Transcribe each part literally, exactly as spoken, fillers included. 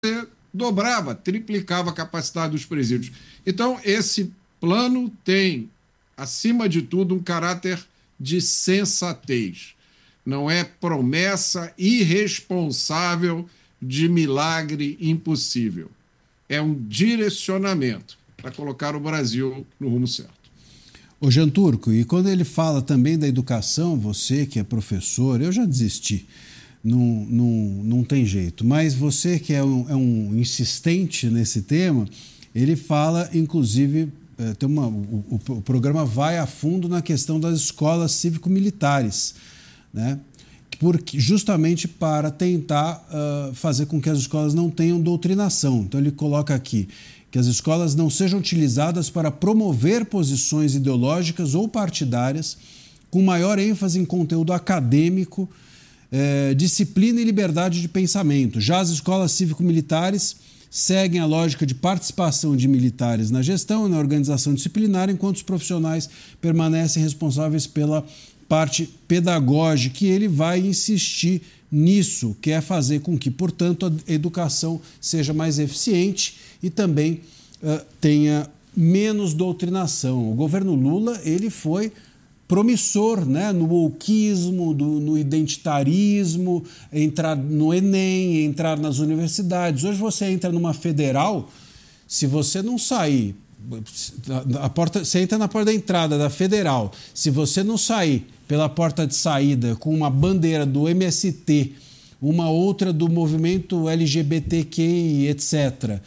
dobrava, triplicava a capacidade dos presídios. Então, esse plano tem, acima de tudo, um caráter de sensatez. Não é promessa irresponsável de milagre impossível. É um direcionamento para colocar o Brasil no rumo certo. Ô Jean Turco, e quando ele fala também da educação, você que é professor, eu já desisti, não, não, não tem jeito, mas você que é um, é um insistente nesse tema, ele fala, inclusive, é, tem uma, o, o programa vai a fundo na questão das escolas cívico-militares, né? Porque, justamente para tentar uh, fazer com que as escolas não tenham doutrinação. Então ele coloca aqui que as escolas não sejam utilizadas para promover posições ideológicas ou partidárias, com maior ênfase em conteúdo acadêmico, eh, disciplina e liberdade de pensamento. Já as escolas cívico-militares seguem a lógica de participação de militares na gestão e na organização disciplinar, enquanto os profissionais permanecem responsáveis pela parte pedagógica, e ele vai insistir nisso, que é fazer com que, portanto, a educação seja mais eficiente e também uh, tenha menos doutrinação. O governo Lula, ele foi promissor, né, no wokeismo, do, no identitarismo, entrar no Enem, entrar nas universidades. Hoje você entra numa federal, se você não sair, a porta, você entra na porta da entrada da federal, se você não sair pela porta de saída com uma bandeira do M S T, uma outra do movimento L G B T Q I, etcétera,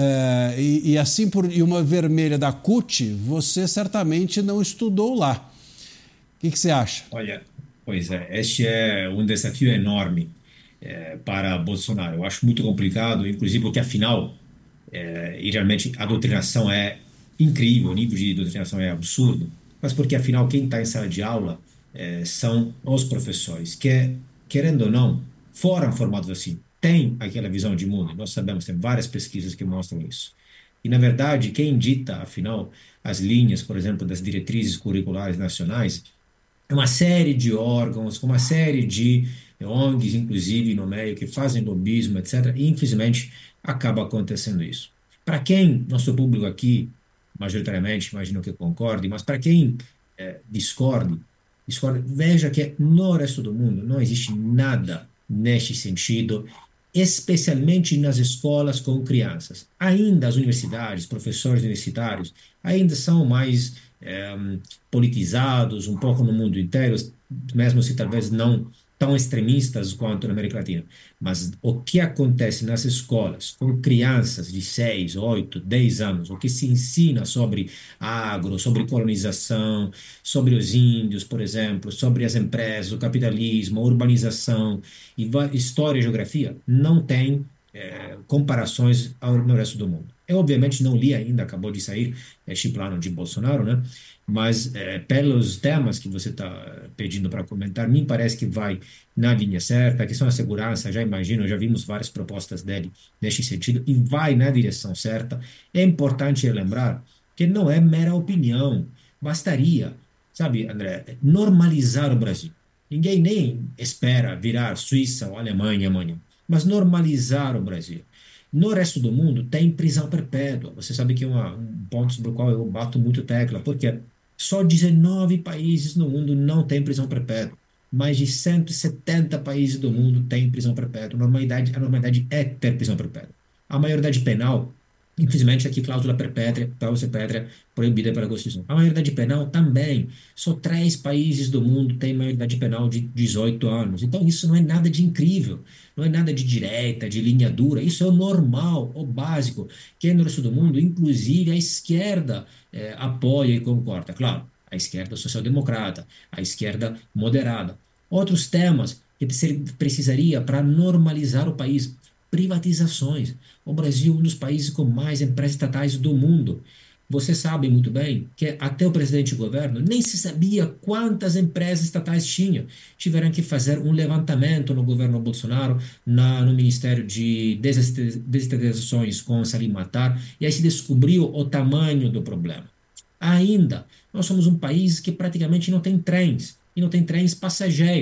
é, e, e assim por e uma vermelha da C U T, você certamente não estudou lá. O que, que você acha? Olha, pois é, este é um desafio enorme eh, para Bolsonaro. Eu acho muito complicado, inclusive porque, afinal, eh, e realmente a doutrinação é incrível, o nível de doutrinação é absurdo, mas porque, afinal, quem está em sala de aula eh, são os professores, que, querendo ou não, foram formados assim, têm aquela visão de mundo. Nós sabemos, tem várias pesquisas que mostram isso. E, na verdade, quem dita, afinal, as linhas, por exemplo, das diretrizes curriculares nacionais, é uma série de órgãos, com uma série de O N Gs, inclusive, no meio, que fazem lobismo, etcétera. E, infelizmente, acaba acontecendo isso. Para quem, nosso público aqui, majoritariamente, imagino que concorde, mas para quem eh, discorde, discorde, veja que no resto do mundo não existe nada neste sentido, especialmente nas escolas com crianças. Ainda as universidades, professores universitários, ainda são mais eh, politizados um pouco no mundo inteiro, mesmo se talvez não tão extremistas quanto na América Latina. Mas o que acontece nas escolas com crianças de seis, oito, dez anos, o que se ensina sobre agro, sobre colonização, sobre os índios, por exemplo, sobre as empresas, o capitalismo, a urbanização, e história e geografia, não tem é, comparações ao, no resto do mundo. Eu, obviamente, não li ainda, acabou de sair este plano de Bolsonaro, né? Mas, é, pelos temas que você está pedindo para comentar, me parece que vai na linha certa. A questão da segurança, já imagino, já vimos várias propostas dele neste sentido, e vai na direção certa. É importante lembrar que não é mera opinião, bastaria, sabe, André, normalizar o Brasil. Ninguém nem espera virar Suíça ou Alemanha amanhã, mas normalizar o Brasil. No resto do mundo tem prisão perpétua. Você sabe que é uma, um ponto sobre o qual eu bato muito tecla, porque só dezenove países no mundo não têm prisão perpétua. Mais de cento e setenta países do mundo têm prisão perpétua. Normalidade, a normalidade é ter prisão perpétua. A maioridade penal, infelizmente, aqui cláusula perpétua, cláusula perpétua proibida pela Constituição. A maioridade penal também. Só três países do mundo têm maioridade penal de dezoito anos. Então, isso não é nada de incrível. Não é nada de direita, de linha dura. Isso é o normal, o básico, que no resto do mundo, inclusive a esquerda, eh, apoia e concorda. Claro, a esquerda social-democrata, a esquerda moderada. Outros temas que precisaria para normalizar o país: privatizações. O Brasil é um dos países com mais empresas estatais do mundo. Você sabe muito bem que até o presidente do governo nem se sabia quantas empresas estatais tinha. Tiveram que fazer um levantamento no governo Bolsonaro, na, no Ministério de Desestatizações com Salim Matar, e aí se descobriu o tamanho do problema. Ainda, nós somos um país que praticamente não tem trens, e não tem trens passageiros.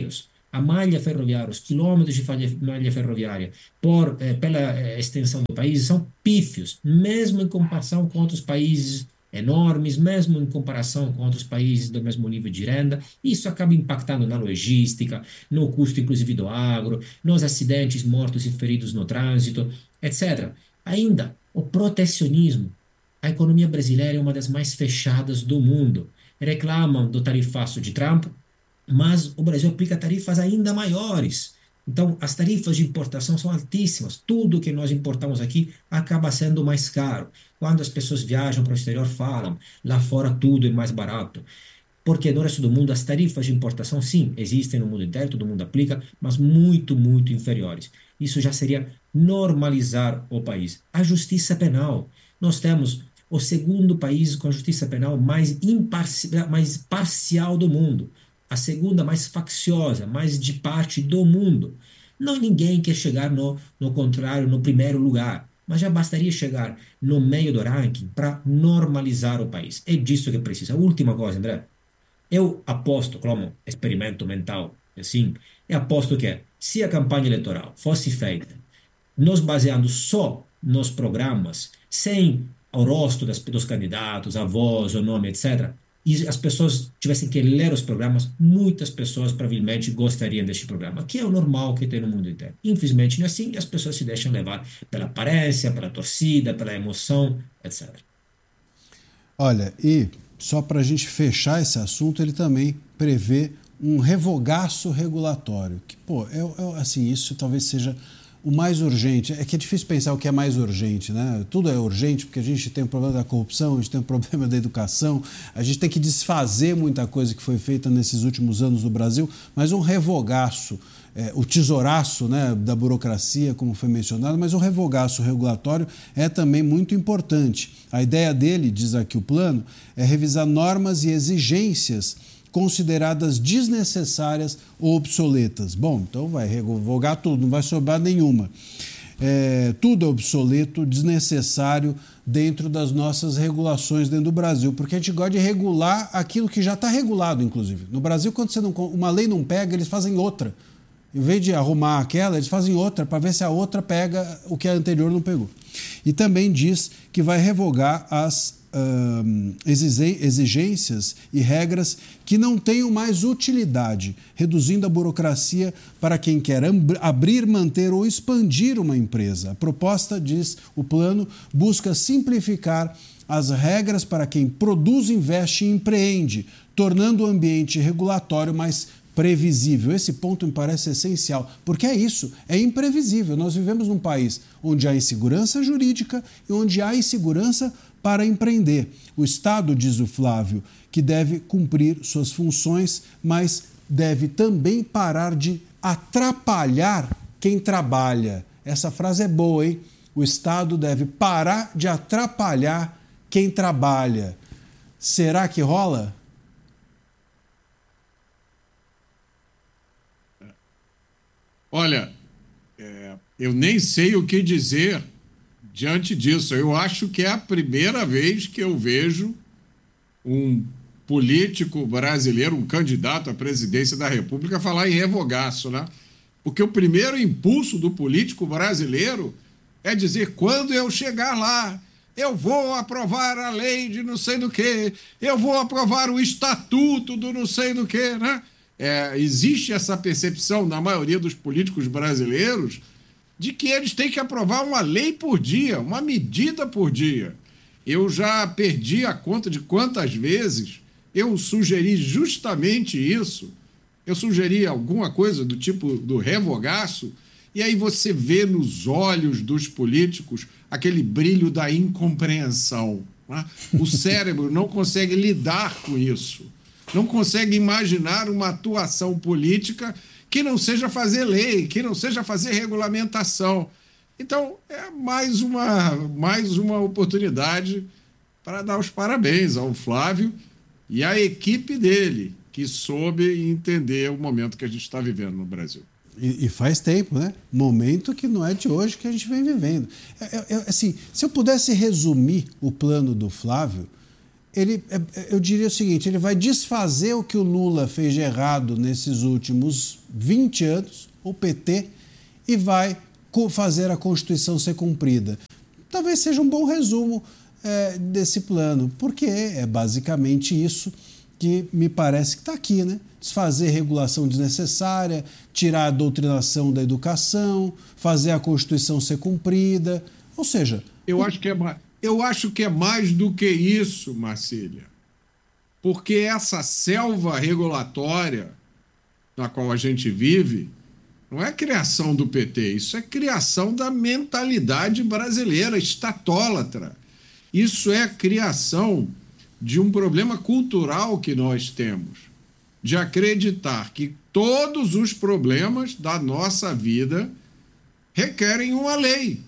a malha ferroviária, os quilômetros de falha- malha ferroviária por, eh, pela eh, extensão do país são pífios, mesmo em comparação com outros países enormes, mesmo em comparação com outros países do mesmo nível de renda. Isso acaba impactando na logística, no custo, inclusive, do agro, nos acidentes, mortos e feridos no trânsito, etcétera. Ainda, o protecionismo. A economia brasileira é uma das mais fechadas do mundo. Reclamam do tarifaço de Trump, mas o Brasil aplica tarifas ainda maiores. Então, as tarifas de importação são altíssimas. Tudo que nós importamos aqui acaba sendo mais caro. Quando as pessoas viajam para o exterior, falam, lá fora tudo é mais barato. Porque no resto do mundo as tarifas de importação, sim, existem no mundo inteiro, todo mundo aplica, mas muito, muito inferiores. Isso já seria normalizar o país. A justiça penal. Nós temos o segundo país com a justiça penal mais, imparci mais parcial do mundo. A segunda mais facciosa, mais de parte do mundo. Não ninguém quer chegar no, no contrário, no primeiro lugar. Mas já bastaria chegar no meio do ranking para normalizar o país. É disso que precisa. A última coisa, André. Eu aposto, como experimento mental, assim, eu aposto que se a campanha eleitoral fosse feita nos baseando só nos programas, sem o rosto das, dos candidatos, a voz, o nome, etcétera, e as pessoas tivessem que ler os programas, muitas pessoas provavelmente gostariam deste programa, que é o normal que tem no mundo inteiro. Infelizmente não é assim, e as pessoas se deixam levar pela aparência, pela torcida, pela emoção, etcétera. Olha, e só para a gente fechar esse assunto, ele também prevê um revogaço regulatório. Que, pô, é, é, assim, isso talvez seja o mais urgente. É que é difícil pensar o que é mais urgente, né? Tudo é urgente porque a gente tem o problema da corrupção, a gente tem o problema da educação, a gente tem que desfazer muita coisa que foi feita nesses últimos anos no Brasil, mas um revogaço, é, o tesouraço, né, da burocracia, como foi mencionado, mas o revogaço regulatório é também muito importante. A ideia dele, diz aqui o plano, é revisar normas e exigências consideradas desnecessárias ou obsoletas. Bom, então vai revogar tudo, não vai sobrar nenhuma. É, tudo é obsoleto, desnecessário dentro das nossas regulações dentro do Brasil, porque a gente gosta de regular aquilo que já está regulado, inclusive. No Brasil, quando você não, uma lei não pega, eles fazem outra. Em vez de arrumar aquela, eles fazem outra para ver se a outra pega o que a anterior não pegou. E também diz que vai revogar as Uh, exigências e regras que não tenham mais utilidade, reduzindo a burocracia para quem quer abrir, manter ou expandir uma empresa. A proposta, diz o plano, busca simplificar as regras para quem produz, investe e empreende, tornando o ambiente regulatório mais previsível. Esse ponto me parece essencial, porque é isso, é imprevisível. Nós vivemos num país onde há insegurança jurídica e onde há insegurança para empreender. O Estado, diz o Flávio, que deve cumprir suas funções, mas deve também parar de atrapalhar quem trabalha. Essa frase é boa, hein? O Estado deve parar de atrapalhar quem trabalha. Será que rola? Olha, é, eu nem sei o que dizer diante disso. Eu acho que é a primeira vez que eu vejo um político brasileiro, um candidato à presidência da República, falar em revogaço, né? Porque o primeiro impulso do político brasileiro é dizer: quando eu chegar lá, eu vou aprovar a lei de não sei do que, eu vou aprovar o estatuto do não sei do que, né? É, existe essa percepção na maioria dos políticos brasileiros de que eles têm que aprovar uma lei por dia, uma medida por dia. Eu já perdi a conta de quantas vezes eu sugeri justamente isso. Eu sugeri alguma coisa do tipo do revogaço, e aí você vê nos olhos dos políticos aquele brilho da incompreensão, né? O cérebro não consegue lidar com isso. Não consegue imaginar uma atuação política que não seja fazer lei, que não seja fazer regulamentação. Então, é mais uma, mais uma oportunidade para dar os parabéns ao Flávio e à equipe dele, que soube entender o momento que a gente está vivendo no Brasil. E, e faz tempo, né? Momento que não é de hoje que a gente vem vivendo. É, é, assim, se eu pudesse resumir o plano do Flávio, ele, eu diria o seguinte, ele vai desfazer o que o Lula fez de errado nesses últimos vinte anos, o P T, e vai fazer a Constituição ser cumprida. Talvez seja um bom resumo é, desse plano, porque é basicamente isso que me parece que está aqui, né? Desfazer regulação desnecessária, tirar a doutrinação da educação, fazer a Constituição ser cumprida, ou seja... Eu acho que é mais, eu acho que é mais do que isso, Marcília, porque essa selva regulatória na qual a gente vive não é criação do P T, isso é criação da mentalidade brasileira estatólatra. Isso é criação de um problema cultural que nós temos, de acreditar que todos os problemas da nossa vida requerem uma lei.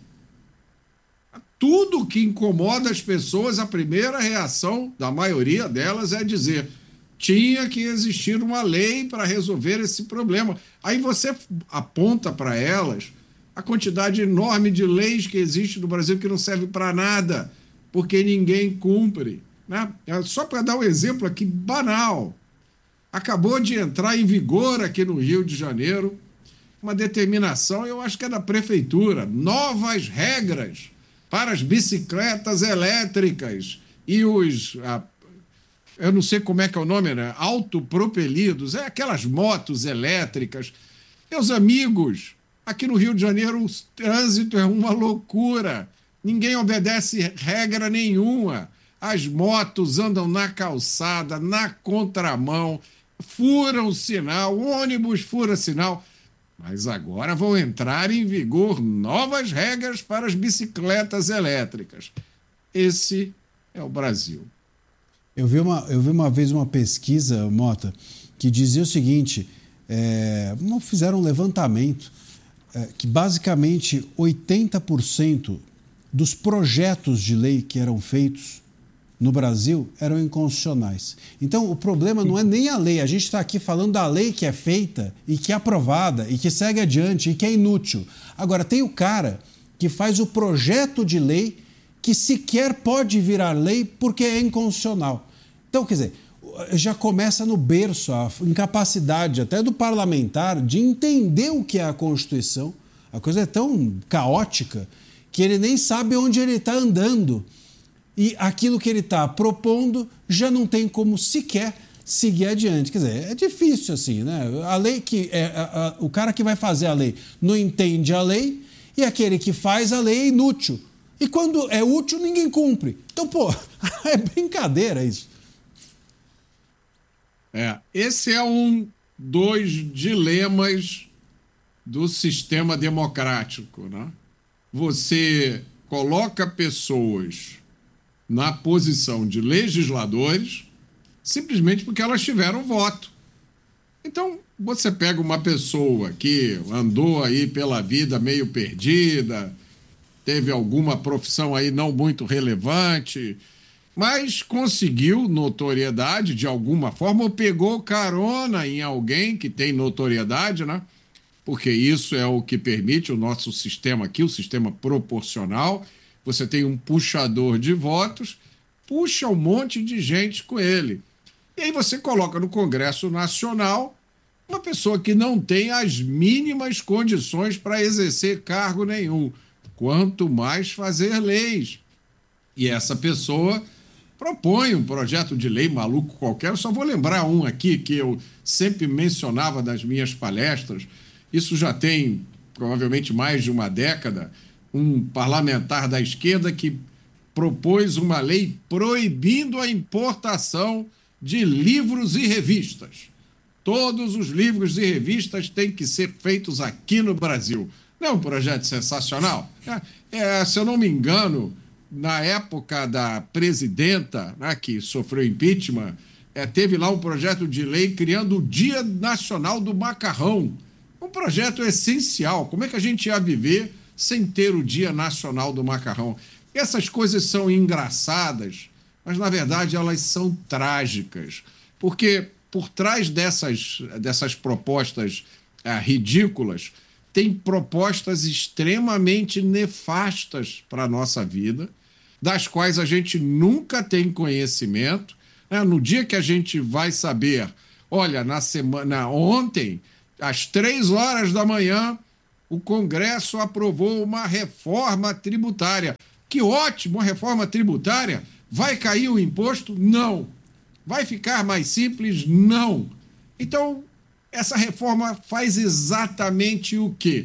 Tudo que incomoda as pessoas, a primeira reação da maioria delas é dizer: tinha que existir uma lei para resolver esse problema. Aí você aponta para elas a quantidade enorme de leis que existe no Brasil que não serve para nada, porque ninguém cumpre, né? Só para dar um exemplo aqui banal, acabou de entrar em vigor aqui no Rio de Janeiro uma determinação, eu acho que é da prefeitura, novas regras para as bicicletas elétricas e os... A, eu não sei como é que é o nome, né? Autopropelidos, é aquelas motos elétricas. Meus amigos, aqui no Rio de Janeiro o trânsito é uma loucura. Ninguém obedece regra nenhuma. As motos andam na calçada, na contramão, furam o sinal, o ônibus fura sinal. Mas agora vão entrar em vigor novas regras para as bicicletas elétricas. Esse é o Brasil. Eu vi uma, eu vi uma vez uma pesquisa, Mota, que dizia o seguinte, é, fizeram um levantamento, é, que basicamente oitenta por cento dos projetos de lei que eram feitos no Brasil eram inconstitucionais. Então, o problema não é nem a lei, a gente está aqui falando da lei que é feita e que é aprovada e que segue adiante e que é inútil. Agora, tem o cara que faz o projeto de lei que sequer pode virar lei porque é inconstitucional. Então, quer dizer, já começa no berço a incapacidade até do parlamentar de entender o que é a Constituição. A coisa é tão caótica que ele nem sabe onde ele está andando. E aquilo que ele está propondo já não tem como sequer seguir adiante. Quer dizer, é difícil assim, né? A lei que é, a, a, o cara que vai fazer a lei não entende a lei e aquele que faz a lei é inútil. E quando é útil, ninguém cumpre. Então, pô, é brincadeira isso. É, esse é um dos dilemas do sistema democrático, né? Você coloca pessoas na posição de legisladores simplesmente porque elas tiveram voto. Então, você pega uma pessoa que andou aí pela vida meio perdida, teve alguma profissão aí não muito relevante, mas conseguiu notoriedade de alguma forma, ou pegou carona em alguém que tem notoriedade, né? Porque isso é o que permite o nosso sistema aqui, o sistema proporcional. Você tem um puxador de votos, puxa um monte de gente com ele. E aí você coloca no Congresso Nacional uma pessoa que não tem as mínimas condições para exercer cargo nenhum, quanto mais fazer leis. E essa pessoa propõe um projeto de lei maluco qualquer. Eu só vou lembrar um aqui que eu sempre mencionava nas minhas palestras. Isso já tem provavelmente mais de uma década. Um parlamentar da esquerda que propôs uma lei proibindo a importação de livros e revistas. Todos os livros e revistas têm que ser feitos aqui no Brasil. Não é um projeto sensacional? É, é, se eu não me engano, na época da presidenta, né, que sofreu impeachment, é, teve lá um projeto de lei criando o Dia Nacional do Macarrão. Um projeto essencial. Como é que a gente ia viver sem ter o Dia Nacional do Macarrão? Essas coisas são engraçadas, mas, na verdade, elas são trágicas. Porque por trás dessas, dessas propostas ah, ridículas, tem propostas extremamente nefastas para a nossa vida, das quais a gente nunca tem conhecimento, né? No dia que a gente vai saber, olha, na semana, ontem, às três horas da manhã, o Congresso aprovou uma reforma tributária. Que ótimo, uma reforma tributária. Vai cair o imposto? Não. Vai ficar mais simples? Não. Então, essa reforma faz exatamente o quê?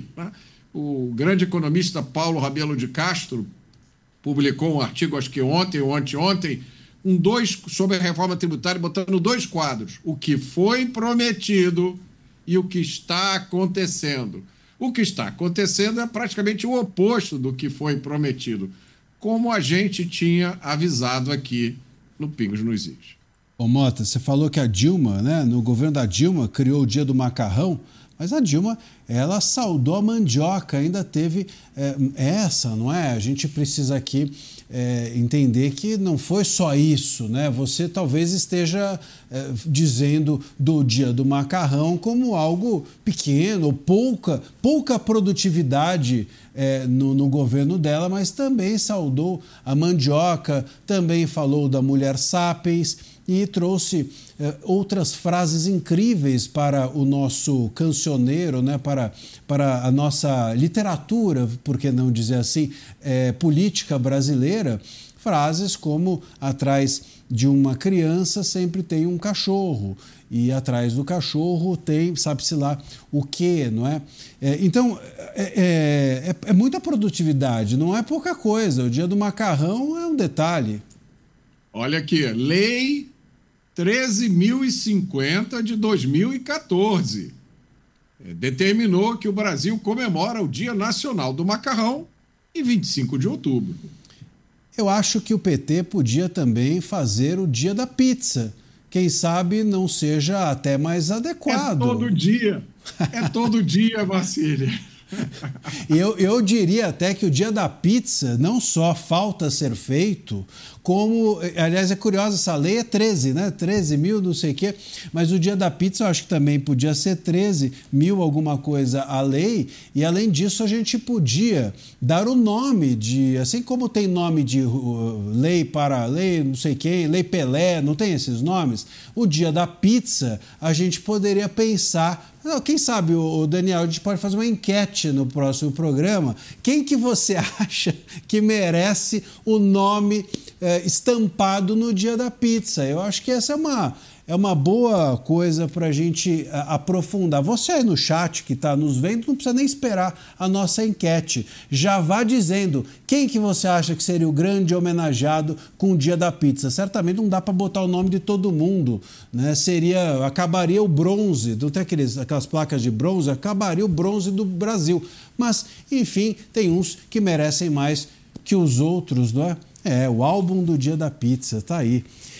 O grande economista Paulo Rabelo de Castro publicou um artigo, acho que ontem ou anteontem, um dois, sobre a reforma tributária, botando dois quadros. O que foi prometido e o que está acontecendo. O que está acontecendo é praticamente o oposto do que foi prometido, como a gente tinha avisado aqui no Pingos nos Is. Ô Mota, você falou que a Dilma, né, no governo da Dilma, criou o Dia do Macarrão, mas a Dilma, ela saudou a mandioca, ainda teve é, essa, não é? A gente precisa aqui é, entender que não foi só isso, né? Você talvez esteja é, dizendo do Dia do Macarrão como algo pequeno, pouca, pouca produtividade é, no, no governo dela, mas também saudou a mandioca, também falou da mulher sapiens, e trouxe eh, outras frases incríveis para o nosso cancioneiro, né, para, para a nossa literatura, por que não dizer assim, eh, política brasileira, frases como atrás de uma criança sempre tem um cachorro e atrás do cachorro tem, sabe-se lá o quê, não é? é então, é, é, é muita produtividade, não é pouca coisa. O Dia do Macarrão é um detalhe. Olha aqui, lei treze mil e cinquenta de dois mil e quatorze. Determinou que o Brasil comemora o Dia Nacional do Macarrão em vinte e cinco de outubro. Eu acho que o P T podia também fazer o Dia da Pizza. Quem sabe não seja até mais adequado. É todo dia. É todo dia, Marcília. Eu, eu diria até que o Dia da Pizza não só falta ser feito, como, aliás, é curiosa, essa lei é treze, né? treze mil, não sei o quê, mas o Dia da Pizza eu acho que também podia ser treze mil alguma coisa a lei, e além disso a gente podia dar o nome de, assim como tem nome de uh, lei para lei, não sei quem, lei Pelé, não tem esses nomes? O Dia da Pizza a gente poderia pensar. Não, quem sabe, o Daniel, a gente pode fazer uma enquete no próximo programa. Quem que você acha que merece o nome é, estampado no Dia da Pizza? Eu acho que essa é uma, é uma boa coisa para a gente aprofundar. Você aí no chat que está nos vendo, não precisa nem esperar a nossa enquete. Já vá dizendo quem que você acha que seria o grande homenageado com o Dia da Pizza. Certamente não dá para botar o nome de todo mundo, né? Seria, acabaria o bronze, não tem aqueles, aquelas placas de bronze, acabaria o bronze do Brasil. Mas, enfim, tem uns que merecem mais que os outros, não é? É, o álbum do Dia da Pizza, tá aí.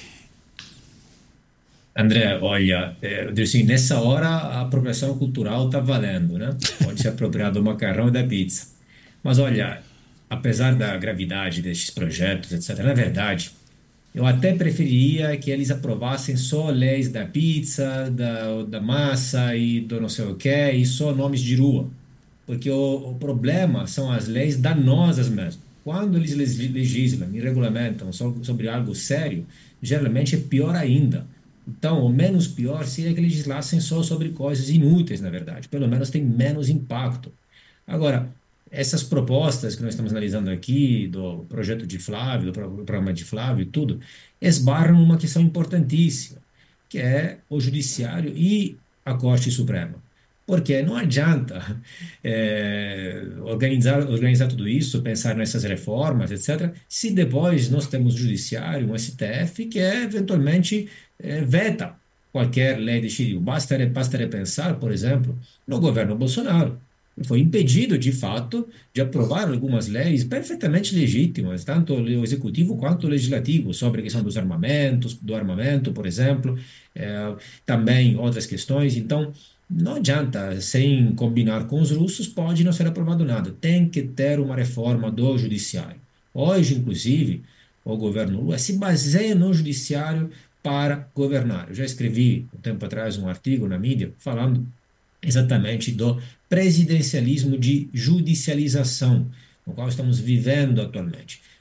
André, olha, é, assim, nessa hora a apropriação cultural está valendo, né? Pode se apropriar do macarrão e da pizza. Mas olha, apesar da gravidade destes projetos, etcétera, na verdade, eu até preferiria que eles aprovassem só leis da pizza, da, da massa e do não sei o quê, e só nomes de rua. Porque o, o problema são as leis danosas mesmo. Quando eles legislam e regulamentam sobre algo sério, geralmente é pior ainda. Então, o menos pior seria que legislassem só sobre coisas inúteis, na verdade. Pelo menos tem menos impacto. Agora, essas propostas que nós estamos analisando aqui, do projeto de Flávio, do programa de Flávio e tudo, esbarram numa questão importantíssima, que é o Judiciário e a Corte Suprema. Porque não adianta é, organizar, organizar tudo isso, pensar nessas reformas, etcétera, se depois nós temos o Judiciário, um S T F, que é, eventualmente é, veta qualquer lei de Chile. Basta, basta pensar, por exemplo, no governo Bolsonaro. Ele foi impedido, de fato, de aprovar algumas leis perfeitamente legítimas, tanto o executivo quanto o legislativo, sobre a questão dos armamentos, do armamento, por exemplo, é, também outras questões. Então, não adianta, sem combinar com os russos, pode não ser aprovado nada. Tem que ter uma reforma do judiciário. Hoje, inclusive, o governo Lula se baseia no judiciário para governar. Eu já escrevi, um tempo atrás, um artigo na mídia falando exatamente do presidencialismo de judicialização, no qual estamos vivendo atualmente.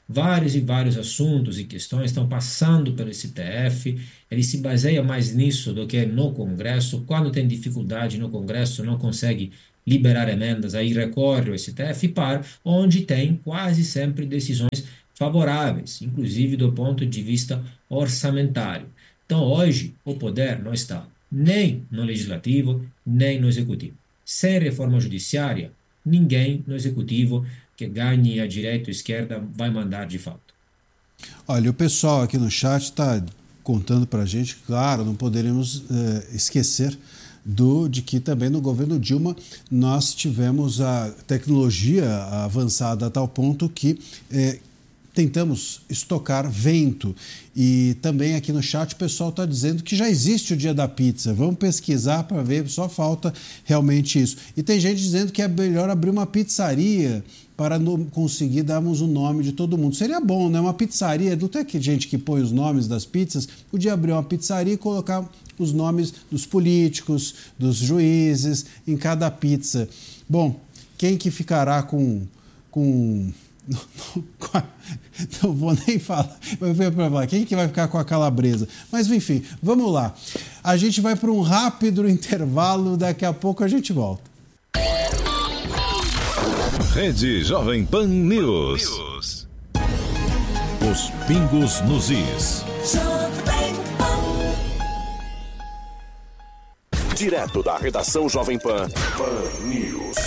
Vários e vários assuntos e questões estão passando pelo S T F. Ele se baseia mais nisso do que no Congresso. Quando tem dificuldade no Congresso, não consegue liberar emendas, aí recorre ao S T F para onde tem quase sempre decisões favoráveis, inclusive do ponto de vista orçamentário. Então, hoje, o poder não está nem no legislativo, nem no executivo. Sem reforma judiciária, ninguém no executivo que ganhe a direita ou a esquerda vai mandar de fato. Olha, o pessoal aqui no chat está contando para a gente, claro, não poderemos eh, esquecer do, de que também no governo Dilma nós tivemos a tecnologia avançada a tal ponto que eh, tentamos estocar vento. E também aqui no chat o pessoal está dizendo que já existe o dia da pizza. Vamos pesquisar para ver, só falta realmente isso. E tem gente dizendo que é melhor abrir uma pizzaria para no, conseguir darmos o nome de todo mundo. Seria bom, né? Uma pizzaria, não tem que gente que põe os nomes das pizzas, podia abrir uma pizzaria e colocar os nomes dos políticos, dos juízes em cada pizza. Bom, quem que ficará com... com Não, não, não vou nem falar. Quem que vai ficar com a calabresa? Mas, enfim, vamos lá. A gente vai para um rápido intervalo, daqui a pouco a gente volta. Rede Jovem Pan News. Os pingos nos is. Direto da redação Jovem Pan, Pan News.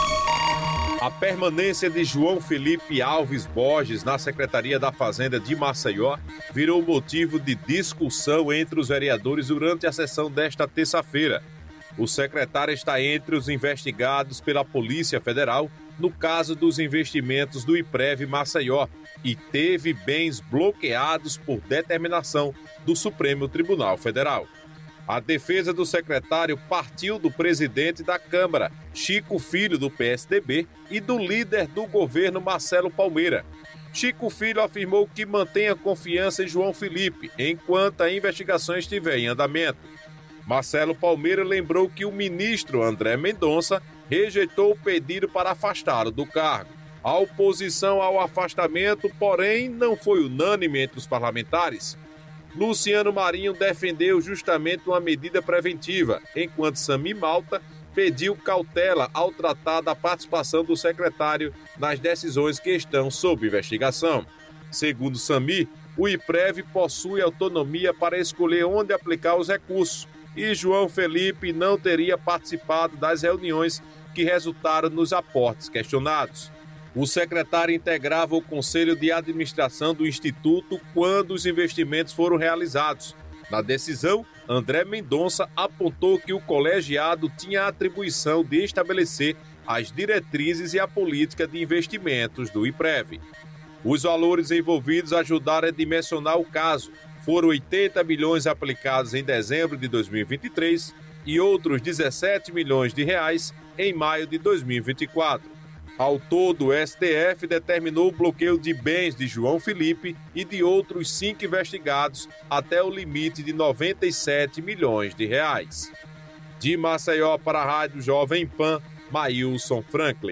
A permanência de João Felipe Alves Borges na Secretaria da Fazenda de Maceió virou motivo de discussão entre os vereadores durante a sessão desta terça-feira. O secretário está entre os investigados pela Polícia Federal no caso dos investimentos do IPREV Maceió e teve bens bloqueados por determinação do Supremo Tribunal Federal. A defesa do secretário partiu do presidente da Câmara, Chico Filho, do P S D B, e do líder do governo, Marcelo Palmeira. Chico Filho afirmou que mantém a confiança em João Felipe, enquanto a investigação estiver em andamento. Marcelo Palmeira lembrou que o ministro André Mendonça rejeitou o pedido para afastá-lo do cargo. A oposição ao afastamento, porém, não foi unânime entre os parlamentares. Luciano Marinho defendeu justamente uma medida preventiva, enquanto Sami Malta pediu cautela ao tratar da participação do secretário nas decisões que estão sob investigação. Segundo Sami, o IPREV possui autonomia para escolher onde aplicar os recursos e João Felipe não teria participado das reuniões que resultaram nos aportes questionados. O secretário integrava o Conselho de Administração do Instituto quando os investimentos foram realizados. Na decisão, André Mendonça apontou que o colegiado tinha a atribuição de estabelecer as diretrizes e a política de investimentos do IPREV. Os valores envolvidos ajudaram a dimensionar o caso. Foram oitenta milhões aplicados em dezembro de dois mil e vinte e três e outros dezessete milhões de reais em maio de dois mil e vinte e quatro. Ao todo, o S T F determinou o bloqueio de bens de João Felipe e de outros cinco investigados até o limite de noventa e sete milhões de reais. De Maceió para a Rádio Jovem Pan, Maílson Franklin.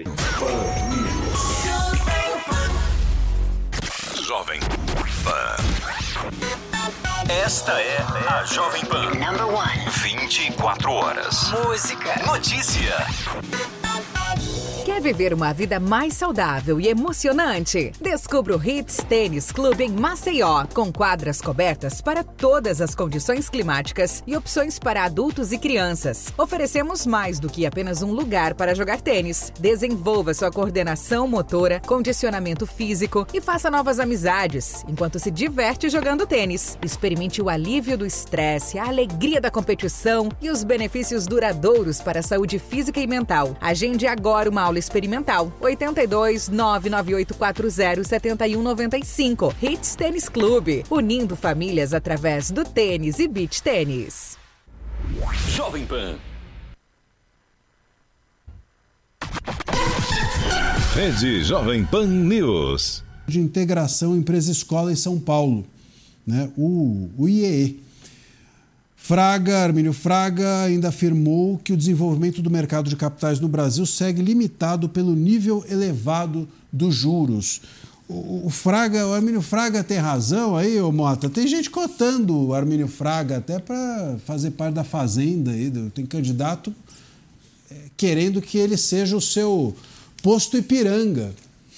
Jovem Pan. Esta é a Jovem Pan. Number one. vinte e quatro horas. Música. Notícia. Quer viver uma vida mais saudável e emocionante? Descubra o Hits Tênis Clube em Maceió, com quadras cobertas para todas as condições climáticas e opções para adultos e crianças. Oferecemos mais do que apenas um lugar para jogar tênis. Desenvolva sua coordenação motora, condicionamento físico e faça novas amizades, enquanto se diverte jogando tênis. Experimente o alívio do estresse, a alegria da competição e os benefícios duradouros para a saúde física e mental. Agende agora uma aula experimental. oito dois, nove nove oito quatro zero, sete um nove cinco. Hits Tênis Clube, unindo famílias através do tênis e beach tênis. Jovem Pan. Rede Jovem Pan News. De integração empresa-escola em São Paulo, né? o, o I E E. Fraga, Armínio Fraga, ainda afirmou que o desenvolvimento do mercado de capitais no Brasil segue limitado pelo nível elevado dos juros. o, o Fraga, o Armínio Fraga tem razão aí, ô Mota. Tem gente cotando o Armínio Fraga até para fazer parte da Fazenda aí. Tem candidato é, querendo que ele seja o seu posto Ipiranga.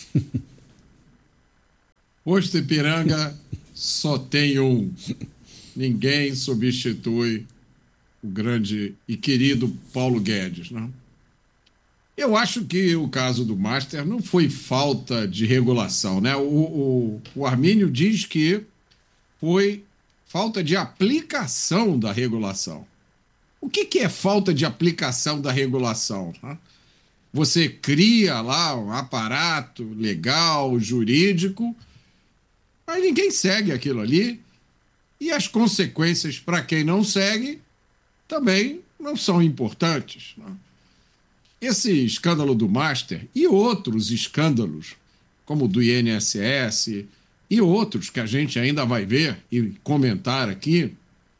Posto Ipiranga só tem um. Ninguém substitui o grande e querido Paulo Guedes, não? Eu acho que o caso do Master não foi falta de regulação, né? O, o, o Armínio diz que foi falta de aplicação da regulação. O que, que é falta de aplicação da regulação? Né? Você cria lá um aparato legal, jurídico, mas ninguém segue aquilo ali, e as consequências para quem não segue também não são importantes, né? Esse escândalo do Master e outros escândalos, como o do I N S S e outros que a gente ainda vai ver e comentar aqui,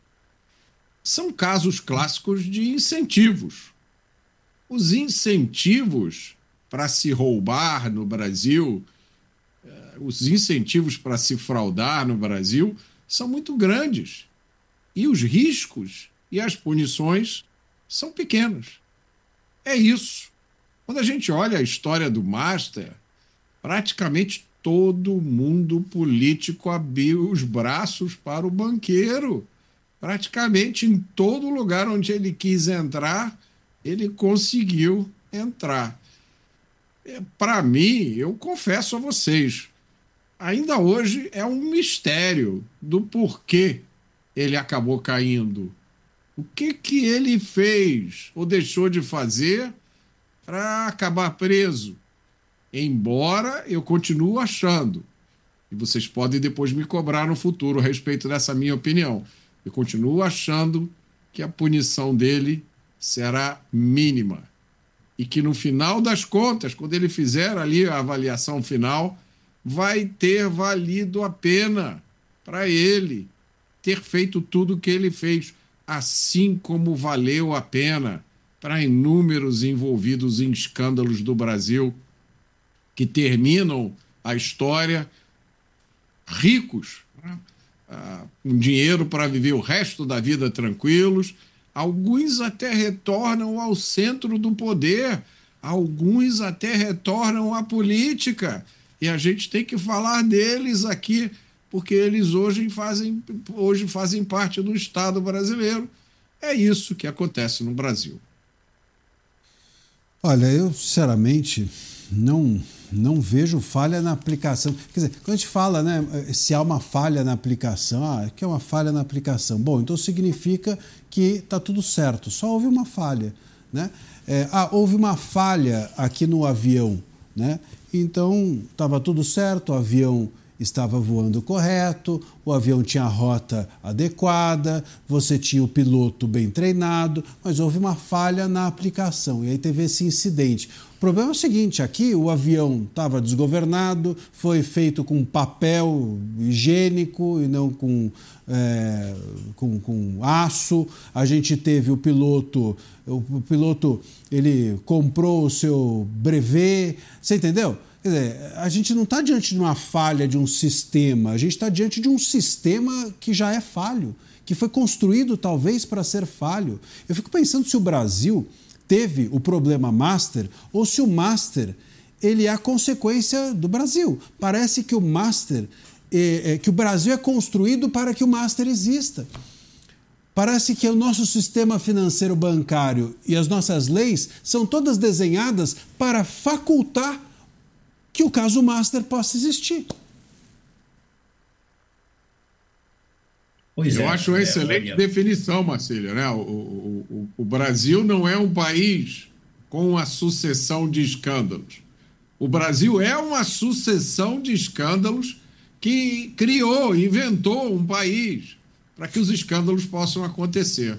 são casos clássicos de incentivos. Os incentivos para se roubar no Brasil, os incentivos para se fraudar no Brasil são muito grandes. E os riscos e as punições são pequenos. É isso. Quando a gente olha a história do Master, praticamente todo mundo político abriu os braços para o banqueiro. Praticamente em todo lugar onde ele quis entrar, ele conseguiu entrar. Para mim, eu confesso a vocês, ainda hoje é um mistério do porquê ele acabou caindo. O que, que ele fez ou deixou de fazer para acabar preso? Embora eu continue achando, e vocês podem depois me cobrar no futuro a respeito dessa minha opinião, eu continuo achando que a punição dele será mínima. E que no final das contas, quando ele fizer ali a avaliação final, vai ter valido a pena para ele ter feito tudo o que ele fez, assim como valeu a pena para inúmeros envolvidos em escândalos do Brasil que terminam a história ricos, né? ah, com dinheiro para viver o resto da vida tranquilos. Alguns até retornam ao centro do poder, alguns até retornam à política. E a gente tem que falar deles aqui, porque eles hoje fazem, hoje fazem parte do Estado brasileiro. É isso que acontece no Brasil. Olha, eu sinceramente não, não vejo falha na aplicação. Quer dizer, quando a gente fala, né, se há uma falha na aplicação, ah, que é uma falha na aplicação. Bom, então significa que está tudo certo, só houve uma falha, né? É, ah, houve uma falha aqui no avião, né? Então estava tudo certo, o avião estava voando correto, o avião tinha a rota adequada, você tinha o piloto bem treinado, mas houve uma falha na aplicação e aí teve esse incidente. O problema é o seguinte, aqui o avião estava desgovernado, foi feito com papel higiênico e não com, é, com, com aço, a gente teve o piloto, o piloto ele comprou o seu brevet, você entendeu? Quer dizer, a gente não está diante de uma falha de um sistema, a gente está diante de um sistema que já é falho, que foi construído talvez para ser falho. Eu fico pensando se o Brasil teve o problema Master ou se o Master ele é a consequência do Brasil. Parece que o Master, é, é, que o Brasil é construído para que o Master exista. Parece que o nosso sistema financeiro bancário e as nossas leis são todas desenhadas para facultar que o caso Master possa existir. Pois Eu é, acho uma é, excelente é, definição, Marcílio, né? O, o, o, o Brasil não é um país com uma sucessão de escândalos. O Brasil é uma sucessão de escândalos que criou, inventou um país para que os escândalos possam acontecer.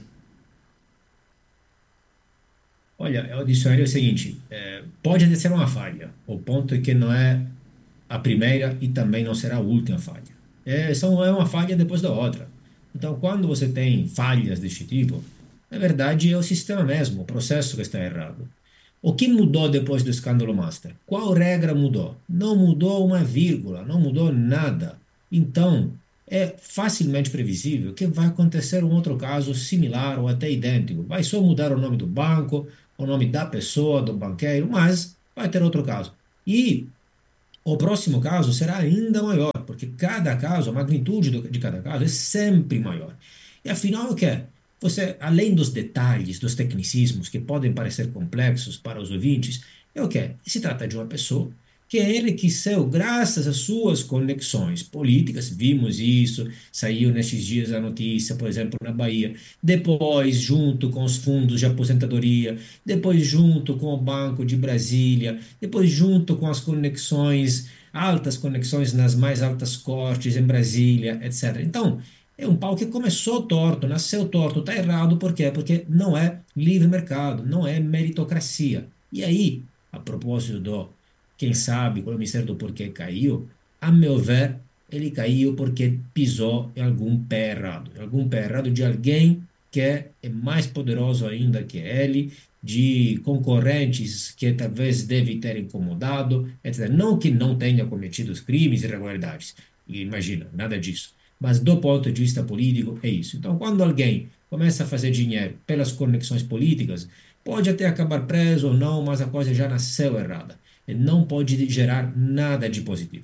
Olha, o dicionário é o seguinte, é, pode até ser uma falha, o ponto é que não é a primeira e também não será a última falha. É, só é uma falha depois da outra. Então, quando você tem falhas deste tipo, na verdade é o sistema mesmo, o processo que está errado. O que mudou depois do escândalo Master? Qual regra mudou? Não mudou uma vírgula, não mudou nada. Então, é facilmente previsível que vai acontecer um outro caso similar ou até idêntico. Vai só mudar o nome do banco, o nome da pessoa, do banqueiro, mas vai ter outro caso. E o próximo caso será ainda maior, porque cada caso, a magnitude do- de cada caso é sempre maior. E afinal, o que é? Você, além dos detalhes, dos tecnicismos que podem parecer complexos para os ouvintes, é o que é? Se trata de uma pessoa que enriqueceu graças às suas conexões políticas. Vimos isso, saiu nestes dias a notícia, por exemplo, na Bahia. Depois, junto com os fundos de aposentadoria, depois, junto com o Banco de Brasília, depois, junto com as conexões, altas conexões nas mais altas cortes em Brasília, etcétera. Então, é um pau que começou torto, nasceu torto, está errado, por quê? Porque não é livre mercado, não é meritocracia. E aí, a propósito do quem sabe qual é o mistério do porquê caiu, a meu ver, ele caiu porque pisou em algum pé errado, em algum pé errado de alguém que é mais poderoso ainda que ele, de concorrentes que talvez deve ter incomodado, etcétera. Não que não tenha cometido os crimes e irregularidades, imagina, nada disso. Mas do ponto de vista político, é isso. Então, quando alguém começa a fazer dinheiro pelas conexões políticas, pode até acabar preso ou não, mas a coisa já nasceu errada. E não pode gerar nada de positivo.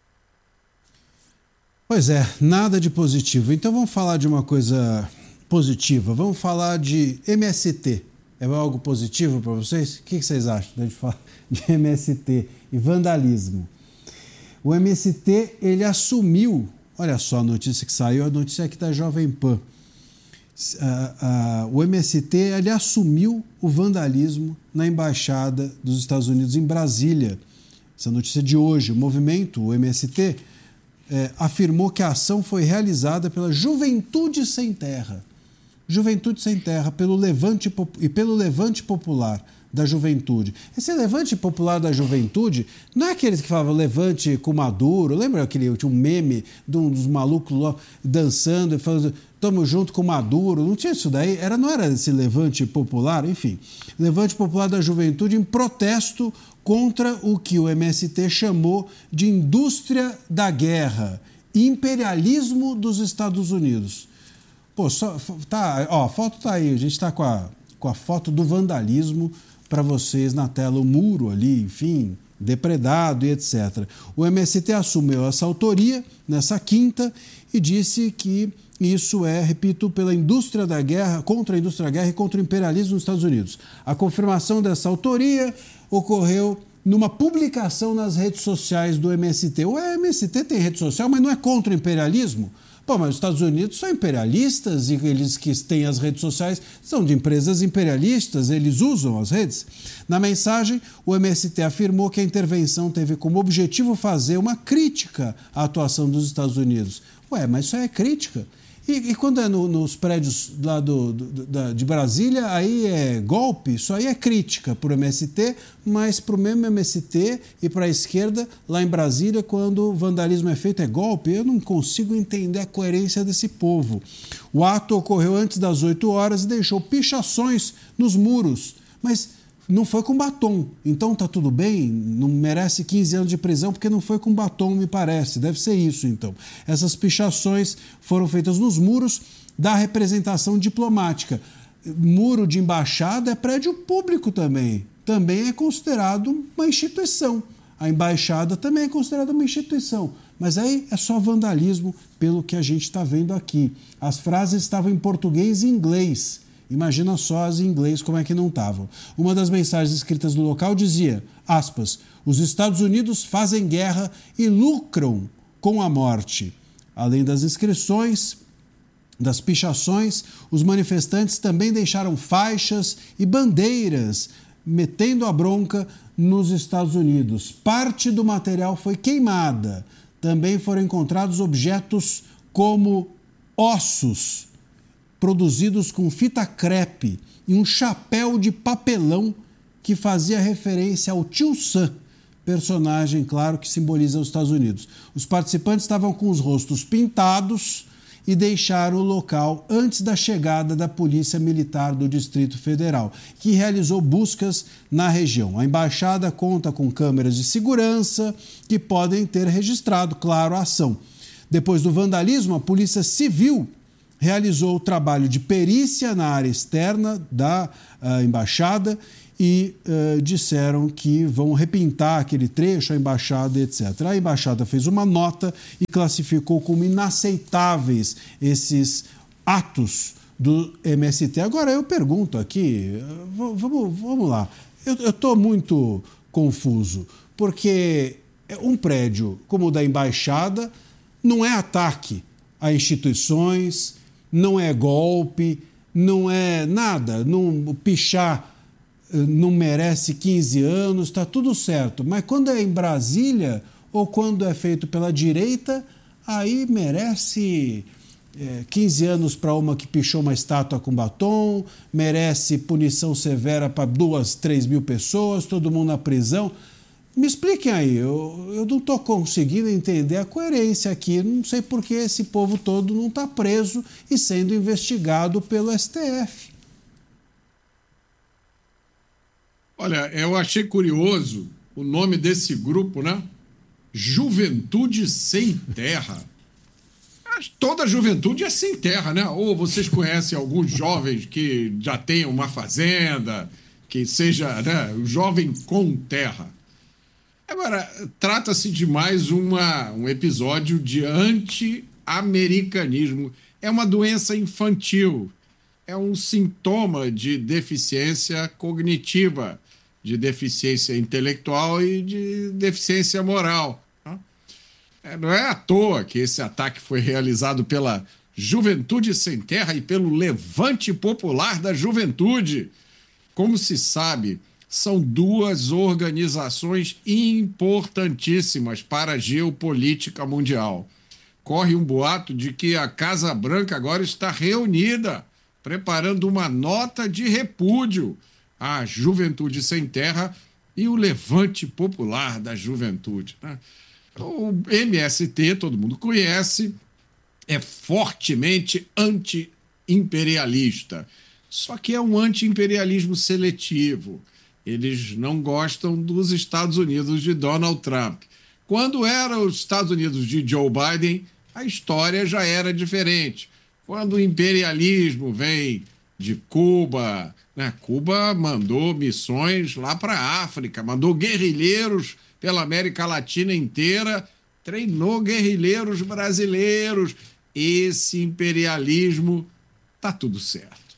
Pois é, nada de positivo. Então vamos falar de uma coisa positiva. Vamos falar de M S T. É algo positivo para vocês? O que vocês acham de falar de M S T e vandalismo? O M S T, ele assumiu, olha só a notícia que saiu, a notícia aqui da Jovem Pan. Uh, uh, o M S T, ele assumiu o vandalismo na Embaixada dos Estados Unidos em Brasília. Essa notícia de hoje. O movimento, o M S T, eh, afirmou que a ação foi realizada pela Juventude Sem Terra. Juventude Sem Terra, pelo Levante, e pelo Levante Popular da Juventude. Esse Levante Popular da Juventude não é aqueles que falavam Levante com Maduro. Lembra aquele tinha um meme de um dos malucos lá dançando e falando estamos junto com Maduro? Não tinha isso daí? Era, não era esse Levante Popular? Enfim, Levante Popular da Juventude em protesto contra o que o M S T chamou de indústria da guerra, imperialismo dos Estados Unidos. Pô, só, tá, ó, a foto tá aí, a gente está com a, com a foto do vandalismo para vocês na tela, o muro ali, enfim, depredado e etcétera. O M S T assumiu essa autoria nessa quinta e disse que isso é, repito, pela indústria da guerra, contra a indústria da guerra e contra o imperialismo nos Estados Unidos. A confirmação dessa autoria ocorreu numa publicação nas redes sociais do M S T. O M S T tem rede social, mas não é contra o imperialismo? Pô, mas os Estados Unidos são imperialistas e eles que têm as redes sociais são de empresas imperialistas, eles usam as redes. Na mensagem, o M S T afirmou que a intervenção teve como objetivo fazer uma crítica à atuação dos Estados Unidos. Ué, mas isso é crítica. E, e quando é no, nos prédios lá do, do, da, de Brasília, aí é golpe, isso aí é crítica para o M S T, mas para o mesmo M S T e para a esquerda, lá em Brasília, quando o vandalismo é feito, é golpe. Eu não consigo entender a coerência desse povo. O ato ocorreu antes das oito horas e deixou pichações nos muros, mas não foi com batom, então tá tudo bem, não merece quinze anos de prisão porque não foi com batom, me parece, deve ser isso então. Essas pichações foram feitas nos muros da representação diplomática. Muro de embaixada é prédio público também, também é considerado uma instituição. A embaixada também é considerada uma instituição, mas aí é só vandalismo pelo que a gente está vendo aqui. As frases estavam em português e inglês. Imagina só as em inglês como é que não estavam. Uma das mensagens escritas no local dizia, aspas, os Estados Unidos fazem guerra e lucram com a morte. Além das inscrições, das pichações, os manifestantes também deixaram faixas e bandeiras, metendo a bronca nos Estados Unidos. Parte do material foi queimada. Também foram encontrados objetos como ossos, produzidos com fita crepe e um chapéu de papelão que fazia referência ao Tio Sam, personagem, claro, que simboliza os Estados Unidos. Os participantes estavam com os rostos pintados e deixaram o local antes da chegada da Polícia Militar do Distrito Federal, que realizou buscas na região. A embaixada conta com câmeras de segurança que podem ter registrado, claro, a ação. Depois do vandalismo, a Polícia Civil realizou o trabalho de perícia na área externa da uh, embaixada e uh, disseram que vão repintar aquele trecho, a embaixada, etcétera. A embaixada fez uma nota e classificou como inaceitáveis esses atos do M S T. Agora, eu pergunto aqui, vamos, vamos lá, eu estou muito confuso, porque um prédio como o da embaixada não é ataque a instituições, não é golpe, não é nada, não pichar não merece quinze anos, está tudo certo. Mas quando é em Brasília ou quando é feito pela direita, aí merece é, quinze anos para uma que pichou uma estátua com batom, merece punição severa para duas, três mil pessoas, todo mundo na prisão. Me expliquem aí, eu, eu não estou conseguindo entender a coerência aqui, não sei por que esse povo todo não está preso e sendo investigado pelo S T F. Olha, eu achei curioso o nome desse grupo, né? Juventude Sem Terra. Toda juventude é sem terra, né? Ou vocês conhecem alguns jovens que já tenham uma fazenda, que seja, né, um jovem com terra. Agora, trata-se de mais uma, um episódio de anti-americanismo. É uma doença infantil, é um sintoma de deficiência cognitiva, de deficiência intelectual e de deficiência moral. Não é à toa que esse ataque foi realizado pela Juventude Sem Terra e pelo Levante Popular da Juventude. Como se sabe, são duas organizações importantíssimas para a geopolítica mundial. Corre um boato de que a Casa Branca agora está reunida, preparando uma nota de repúdio à Juventude Sem Terra e o Levante Popular da Juventude. O M S T, todo mundo conhece, é fortemente anti-imperialista. Só que é um anti-imperialismo seletivo. Eles não gostam dos Estados Unidos de Donald Trump. Quando eram os Estados Unidos de Joe Biden, a história já era diferente. Quando o imperialismo vem de Cuba, né? Cuba mandou missões lá para a África, mandou guerrilheiros pela América Latina inteira, treinou guerrilheiros brasileiros. Esse imperialismo tá tudo certo.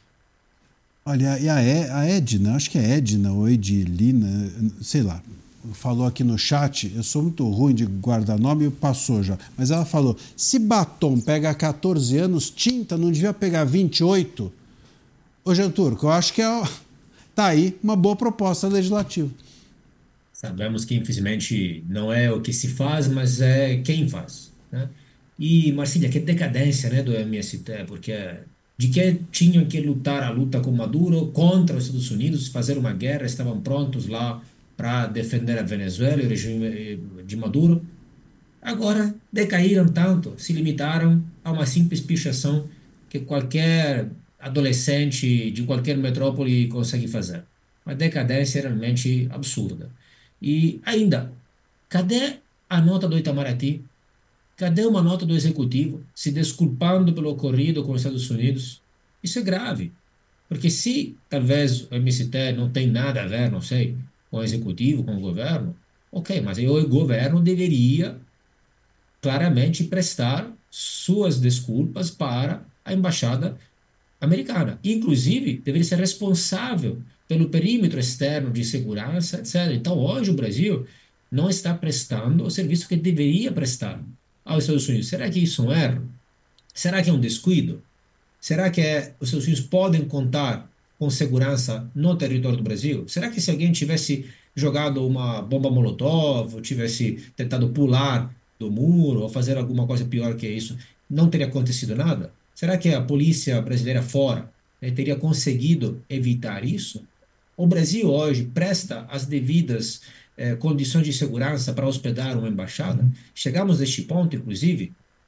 Olha, e a, a Edna, acho que é Edna ou Edilina, sei lá, falou aqui no chat, eu sou muito ruim de guardar nome e passou já, mas ela falou, se batom pega catorze anos, tinta não devia pegar vinte e oito? Ô, Jean Turco, eu acho que é, tá aí uma boa proposta legislativa. Sabemos que, infelizmente, não é o que se faz, mas é quem faz, né? E, Marcília, que decadência, né, do M S T, porque de que tinham que lutar a luta com Maduro contra os Estados Unidos, fazer uma guerra, estavam prontos lá para defender a Venezuela e o regime de Maduro. Agora decaíram tanto, se limitaram a uma simples pichação que qualquer adolescente de qualquer metrópole consegue fazer. Uma decadência realmente absurda. E ainda, cadê a nota do Itamaraty? Cadê uma nota do Executivo se desculpando pelo ocorrido com os Estados Unidos? Isso é grave, porque se talvez o M S T não tem nada a ver, não sei, com o Executivo, com o governo, ok, mas o governo deveria claramente prestar suas desculpas para a embaixada americana. Inclusive, deveria ser responsável pelo perímetro externo de segurança, etcétera. Então, hoje o Brasil não está prestando o serviço que deveria prestar aos Estados Unidos. Será que isso é um erro? Será que é um descuido? Será que é, os Estados Unidos podem contar com segurança no território do Brasil? Será que se alguém tivesse jogado uma bomba molotov, ou tivesse tentado pular do muro, ou fazer alguma coisa pior que isso, não teria acontecido nada? Será que a polícia brasileira fora, né, teria conseguido evitar isso? O Brasil hoje presta as devidas eh, condições de segurança para hospedar uma embaixada? Chegamos a este ponto, inclusive,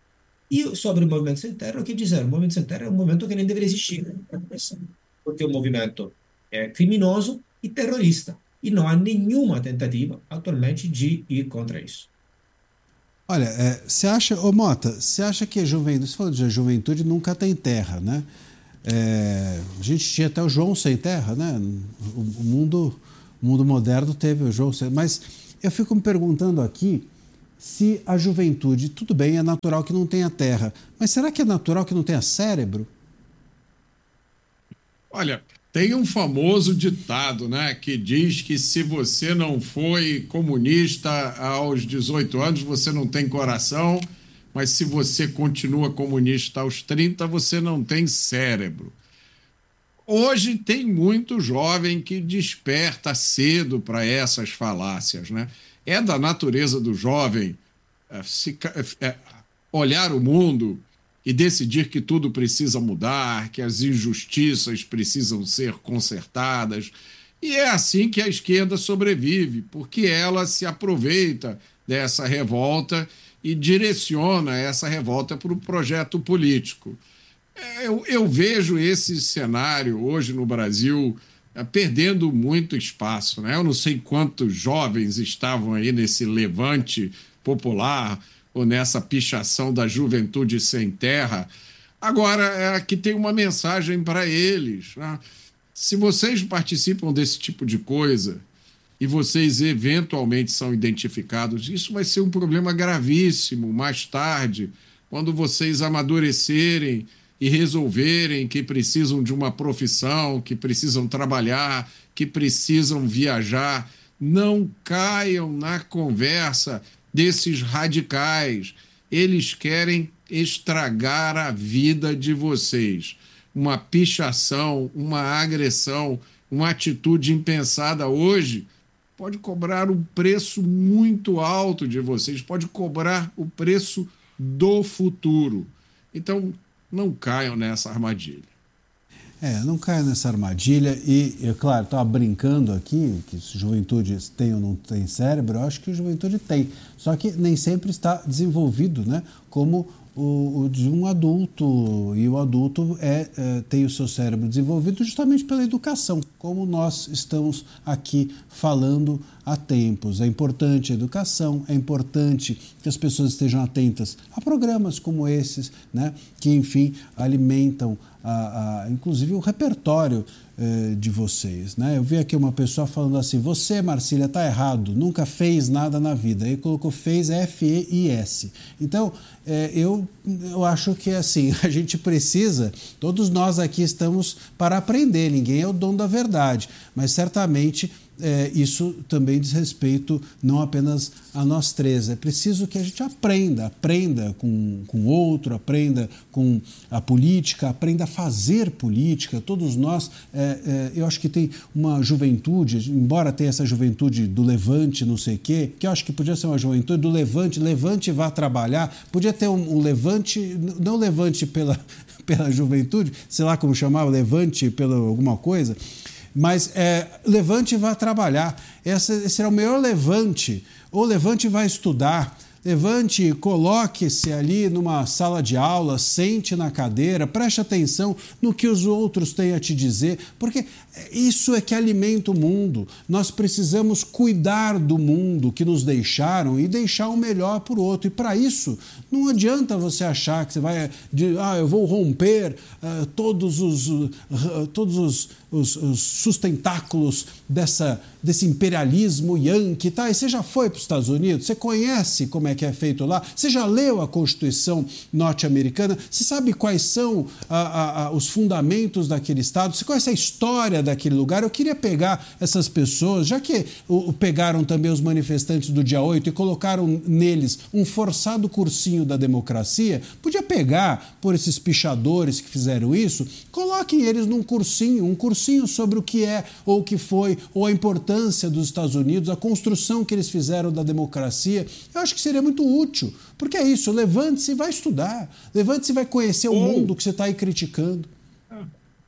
E sobre o movimento sem terra, o que dizer? O movimento sem terra é um movimento que nem deveria existir, porque é um movimento é, criminoso e terrorista. E não há nenhuma tentativa atualmente de ir contra isso. Olha, você é, acha, ô Mota, você acha que a juventude, você falou de a juventude nunca tem terra, né? É, a gente tinha até o João sem terra, né? O, o, mundo, o mundo moderno teve o João sem, mas eu fico me perguntando aqui se a juventude, tudo bem, é natural que não tenha terra, mas será que é natural que não tenha cérebro? Olha, tem um famoso ditado, né, que diz que se você não foi comunista aos dezoito anos, você não tem coração, mas se você continua comunista aos trinta, você não tem cérebro. Hoje tem muito jovem que desperta cedo para essas falácias, né? É da natureza do jovem é, se, é, olhar o mundo e decidir que tudo precisa mudar, que as injustiças precisam ser consertadas. E é assim que a esquerda sobrevive, porque ela se aproveita dessa revolta e direciona essa revolta para o projeto político. Eu, eu vejo esse cenário hoje no Brasil é, perdendo muito espaço, né? Eu não sei quantos jovens estavam aí nesse levante popular ou nessa pichação da juventude sem terra. Agora, aqui tem uma mensagem para eles, né? Se vocês participam desse tipo de coisa e vocês eventualmente são identificados, isso vai ser um problema gravíssimo mais tarde, quando vocês amadurecerem e resolverem que precisam de uma profissão, que precisam trabalhar, que precisam viajar. Não caiam na conversa desses radicais. Eles querem estragar a vida de vocês. Uma pichação, uma agressão, uma atitude impensada hoje pode cobrar um preço muito alto de vocês, pode cobrar o preço do futuro. Então, não caiam nessa armadilha. É, não caiam nessa armadilha e, é claro, estava brincando aqui que se juventude tem ou não tem cérebro, eu acho que a juventude tem, só que nem sempre está desenvolvido, né, como o, o de um adulto, e o adulto é, é, tem o seu cérebro desenvolvido justamente pela educação, como nós estamos aqui falando há tempos. É importante a educação, é importante que as pessoas estejam atentas a programas como esses, né, que, enfim, alimentam a, a, inclusive o repertório eh, de vocês, né? Eu vi aqui uma pessoa falando assim: você, Marcília, está errado, nunca fez nada na vida. Aí colocou fez F E I S. Então, eh, eu, eu acho que assim, a gente precisa, todos nós aqui estamos para aprender, ninguém é o dono da verdade, mas certamente É, isso também diz respeito não apenas a nós três. É preciso que a gente aprenda, aprenda com o outro, aprenda com a política, aprenda a fazer política. Todos nós, é, é, eu acho que tem uma juventude, embora tenha essa juventude do levante, não sei o quê, que eu acho que podia ser uma juventude do levante, levante e vá trabalhar, podia ter um, um levante, não levante pela, pela juventude, sei lá como chamava, levante pela alguma coisa, mas é, levante e vá trabalhar. Esse, esse será o melhor levante. Ou levante e vá estudar. Levante e coloque-se ali numa sala de aula, sente na cadeira, preste atenção no que os outros têm a te dizer, porque isso é que alimenta o mundo. Nós precisamos cuidar do mundo que nos deixaram e deixar o melhor para o outro. E para isso, não adianta você achar que você vai, de, ah, eu vou romper uh, todos os, uh, todos os, os, os sustentáculos dessa, desse imperialismo yankee. Tá? E você já foi para os Estados Unidos? Você conhece como é que é feito lá? Você já leu a Constituição norte-americana? Você sabe quais são a, a, a, os fundamentos daquele Estado? Você conhece a história daquele lugar? Eu queria pegar essas pessoas, já que o, pegaram também os manifestantes do dia oito e colocaram neles um forçado cursinho da democracia, podia pegar por esses pichadores que fizeram isso, coloquem eles num cursinho, um cursinho sobre o que é ou o que foi, ou a importância dos Estados Unidos, a construção que eles fizeram da democracia. Eu acho que seria muito útil, porque é isso, levante-se e vai estudar, levante-se e vai conhecer o ou, mundo que você está aí criticando.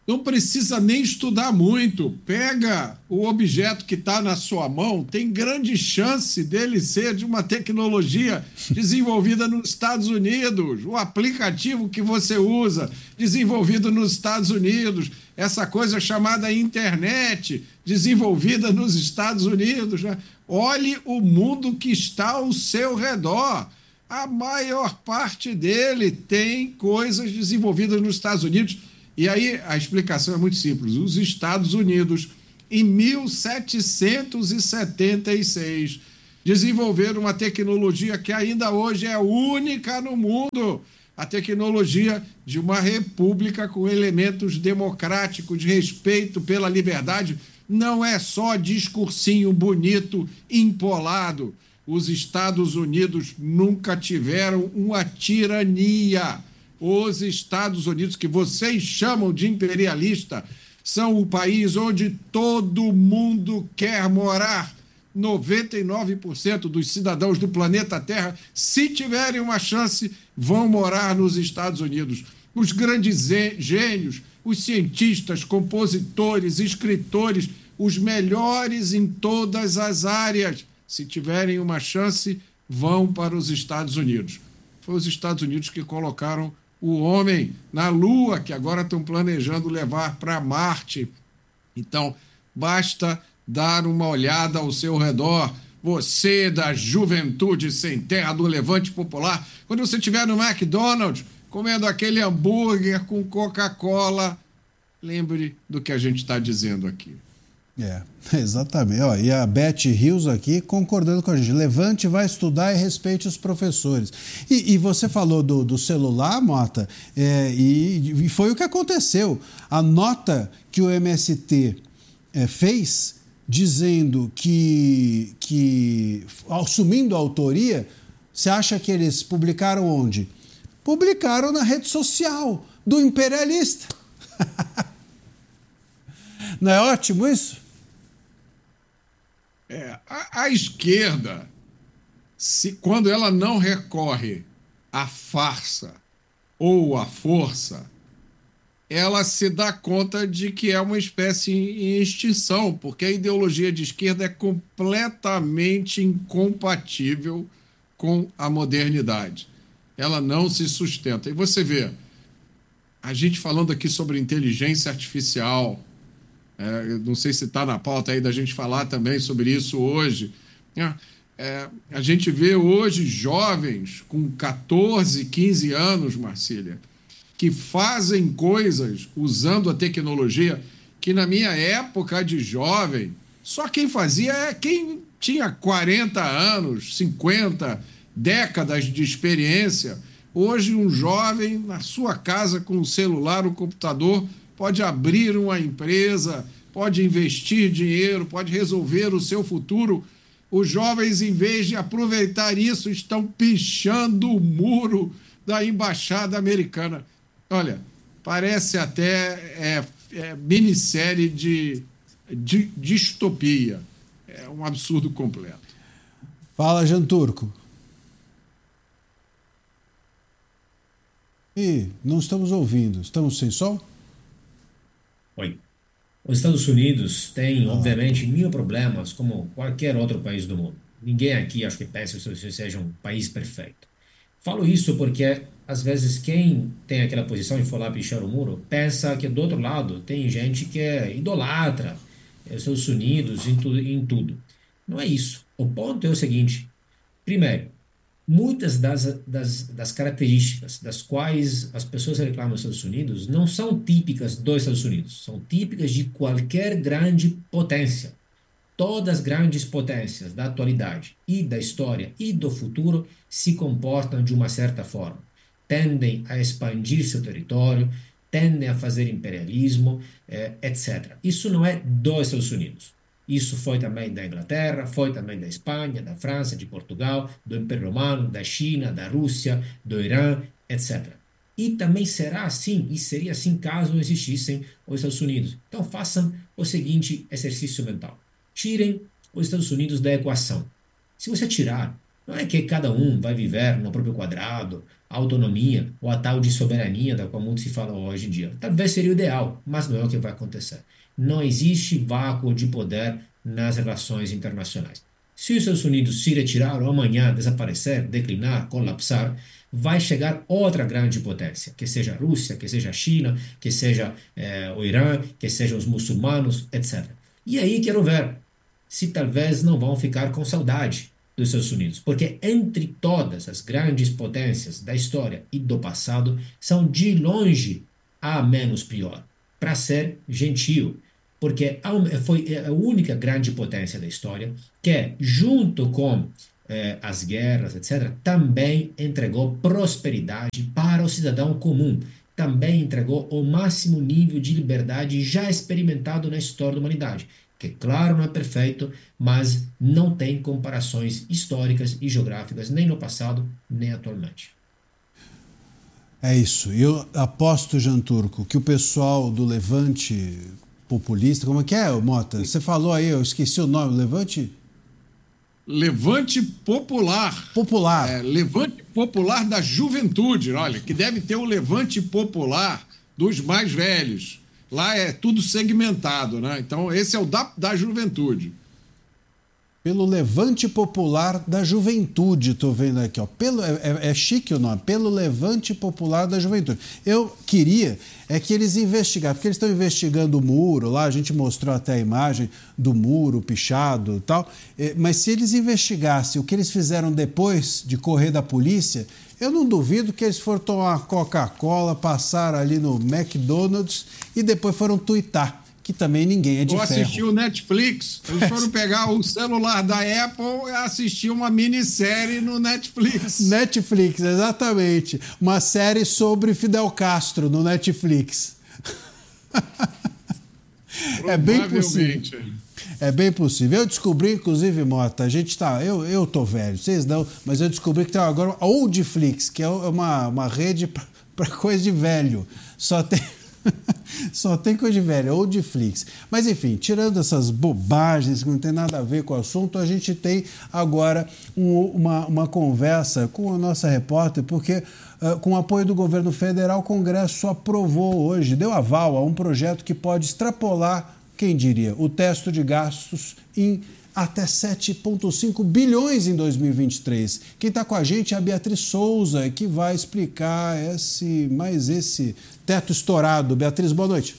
Não precisa nem estudar muito. Pega o objeto que está na sua mão, tem grande chance dele ser de uma tecnologia desenvolvida nos Estados Unidos. O aplicativo que você usa, desenvolvido nos Estados Unidos. Essa coisa chamada internet, desenvolvida nos Estados Unidos. Né? Olhe o mundo que está ao seu redor. A maior parte dele tem coisas desenvolvidas nos Estados Unidos. E aí a explicação é muito simples. Os Estados Unidos, em mil setecentos e setenta e seis, desenvolveram uma tecnologia que ainda hoje é única no mundo. A tecnologia de uma república com elementos democráticos, de respeito pela liberdade. Não é só discursinho bonito, empolado. Os Estados Unidos nunca tiveram uma tirania. Os Estados Unidos, que vocês chamam de imperialista, são o país onde todo mundo quer morar. noventa e nove por cento dos cidadãos do planeta Terra, se tiverem uma chance, vão morar nos Estados Unidos. Os grandes gênios, os cientistas, compositores, escritores, os melhores em todas as áreas, se tiverem uma chance, vão para os Estados Unidos. Foi os Estados Unidos que colocaram o homem na Lua, que agora estão planejando levar para Marte. Então, basta dar uma olhada ao seu redor. Você da juventude sem terra do Levante Popular, quando você estiver no McDonald's, comendo aquele hambúrguer com Coca-Cola, lembre do que a gente está dizendo aqui. É, exatamente. Ó, e a Beth Rios aqui concordando com a gente. Levante, vai estudar e respeite os professores. E, e você falou do, do celular, Mota, é, e, e foi o que aconteceu. A nota que o M S T é, fez, dizendo que, que, assumindo a autoria, você acha que eles publicaram onde? Publicaram na rede social do imperialista. Não é ótimo isso? É, a, a esquerda, se, quando ela não recorre à farsa ou à força, ela se dá conta de que é uma espécie em extinção, porque a ideologia de esquerda é completamente incompatível com a modernidade. Ela não se sustenta. E você vê, a gente falando aqui sobre inteligência artificial, é, não sei se está na pauta aí da gente falar também sobre isso hoje. É, é, a gente vê hoje jovens com catorze, quinze anos, Marcília, que fazem coisas usando a tecnologia que na minha época de jovem, só quem fazia é quem tinha quarenta anos, cinquenta, décadas de experiência. Hoje um jovem na sua casa com o celular, o computador, pode abrir uma empresa, pode investir dinheiro, pode resolver o seu futuro. Os jovens, em vez de aproveitar isso, estão pichando o muro da embaixada americana. Olha, parece até é, é, minissérie de, de distopia. É um absurdo completo. Fala, Jean Turco. Ih, não estamos ouvindo. Estamos sem som? Oi. Os Estados Unidos têm, ah. obviamente, mil problemas, como qualquer outro país do mundo. Ninguém aqui acho que pensa que isso seja um país perfeito. Falo isso porque, às vezes, quem tem aquela posição e for lá pichar o muro, pensa que, do outro lado, tem gente que é idolatra os Estados Unidos em tudo, em tudo. Não é isso. O ponto é o seguinte. Primeiro, muitas das, das, das características das quais as pessoas reclamam dos Estados Unidos não são típicas dos Estados Unidos, são típicas de qualquer grande potência. Todas as grandes potências da atualidade e da história e do futuro se comportam de uma certa forma. Tendem a expandir seu território, tendem a fazer imperialismo, eh, etcétera. Isso não é dos Estados Unidos. Isso foi também da Inglaterra, foi também da Espanha, da França, de Portugal, do Império Romano, da China, da Rússia, do Irã, etcétera. E também será assim, e seria assim caso não existissem os Estados Unidos. Então façam o seguinte exercício mental. Tirem os Estados Unidos da equação. Se você tirar, Não é que cada um vai viver no próprio quadrado, a autonomia ou a tal de soberania da qual muito se fala hoje em dia. Talvez seria o ideal, mas não é o que vai acontecer. Não existe vácuo de poder nas relações internacionais. Se os Estados Unidos se retirar ou amanhã desaparecer, declinar, colapsar, vai chegar outra grande potência, que seja a Rússia, que seja a China, que seja eh, o Irã, que sejam os muçulmanos, etcétera. E aí quero ver se talvez não vão ficar com saudade dos Estados Unidos, porque entre todas as grandes potências da história e do passado, são de longe a menos pior, para ser gentil, porque foi a única grande potência da história que, junto com eh, as guerras, etcétera, também entregou prosperidade para o cidadão comum, também entregou o máximo nível de liberdade já experimentado na história da humanidade, que, claro, não é perfeito, mas não tem comparações históricas e geográficas nem no passado, nem atualmente. É isso. Eu aposto, Jean Turco, que o pessoal do Levante populista, como é que é, Mota? Você falou aí, eu esqueci o nome, Levante? Levante Popular. Popular. É, Levante Popular da Juventude, olha, que deve ter o Levante Popular dos mais velhos. Lá é tudo segmentado, né? Então, esse é o da, da juventude. Pelo Levante Popular da Juventude, estou vendo aqui, ó. Pelo, é, é chique o nome, pelo Levante Popular da Juventude. Eu queria é que eles investigassem, porque eles estão investigando o muro lá, a gente mostrou até a imagem do muro pichado e tal, mas se eles investigassem o que eles fizeram depois de correr da polícia, eu não duvido que eles foram tomar Coca-Cola, passaram ali no McDonald's e depois foram tuitar. Que também ninguém é de Ou ferro. Ou assistiu o Netflix. Eles foram pegar o celular da Apple e assistir uma minissérie no Netflix. Netflix, exatamente. Uma série sobre Fidel Castro no Netflix. É bem possível. É bem possível. Eu descobri, inclusive, Mota, a gente tá... Eu, eu tô velho, vocês não, mas eu descobri que tem agora a Oldflix, que é uma, uma rede para coisa de velho. Só tem... Só tem coisa de velho, Oldflix. Mas enfim, tirando essas bobagens que não tem nada a ver com o assunto, a gente tem agora um, uma, uma conversa com a nossa repórter, porque uh, com o apoio do governo federal, o Congresso aprovou hoje, deu aval a um projeto que pode extrapolar, quem diria, o teto de gastos em até sete vírgula cinco bilhões em dois mil e vinte e três. Quem está com a gente é a Beatriz Souza, que vai explicar esse, mais esse teto estourado. Beatriz, boa noite.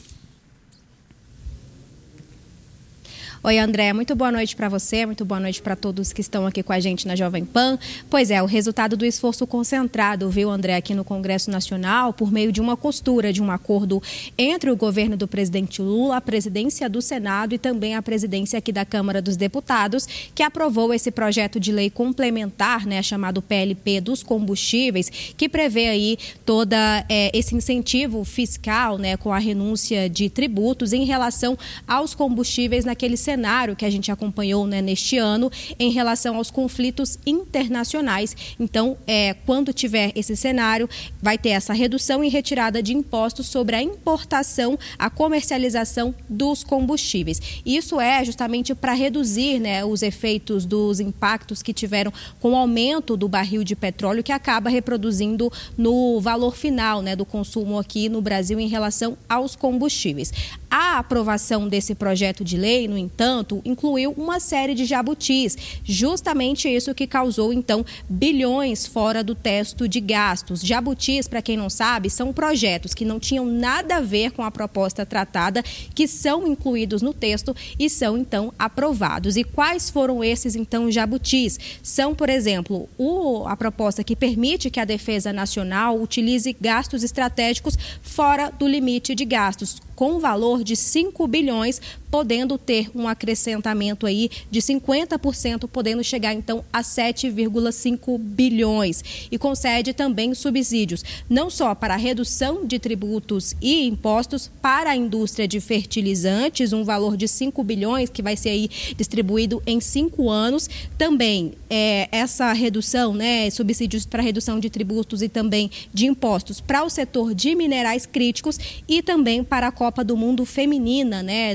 Oi, André, muito boa noite para você, muito boa noite para todos que estão aqui com a gente na Jovem Pan. Pois é, o resultado do esforço concentrado, viu, André, aqui no Congresso Nacional, por meio de uma costura de um acordo entre o governo do presidente Lula, a presidência do Senado e também a presidência aqui da Câmara dos Deputados, que aprovou esse projeto de lei complementar, né, chamado P L P dos combustíveis, que prevê aí todo é, esse incentivo fiscal, né, com a renúncia de tributos em relação aos combustíveis naquele cenário cenário que a gente acompanhou, né, neste ano em relação aos conflitos internacionais. Então, é, quando tiver esse cenário, vai ter essa redução e retirada de impostos sobre a importação, a comercialização dos combustíveis. Isso é justamente para reduzir, né, os efeitos dos impactos que tiveram com o aumento do barril de petróleo, que acaba reproduzindo no valor final, né, do consumo aqui no Brasil em relação aos combustíveis. A aprovação desse projeto de lei, no entanto, incluiu uma série de jabutis, justamente isso que causou, então, bilhões fora do teto de gastos. Jabutis, para quem não sabe, são projetos que não tinham nada a ver com a proposta tratada, que são incluídos no texto e são, então, aprovados. E quais foram esses, então, jabutis? São, por exemplo, o, a proposta que permite que a Defesa Nacional utilize gastos estratégicos fora do limite de gastos, com valor de cinco bilhões, podendo ter um acrescentamento aí de cinquenta por cento, podendo chegar então a sete vírgula cinco bilhões. E concede também subsídios, não só para a redução de tributos e impostos para a indústria de fertilizantes, um valor de cinco bilhões, que vai ser aí distribuído em cinco anos. Também é, essa redução, né, subsídios para redução de tributos e também de impostos para o setor de minerais críticos e também para a Copa do Mundo Feminina, né, que vai acontecer